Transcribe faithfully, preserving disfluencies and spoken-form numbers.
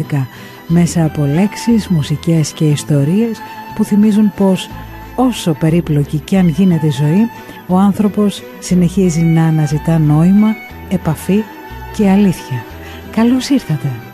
μουσικά, μέσα από λέξεις, μουσικές και ιστορίες που θυμίζουν πως όσο περίπλοκη και αν γίνεται η ζωή, ο άνθρωπος συνεχίζει να αναζητά νόημα, επαφή και αλήθεια. Καλώς ήρθατε!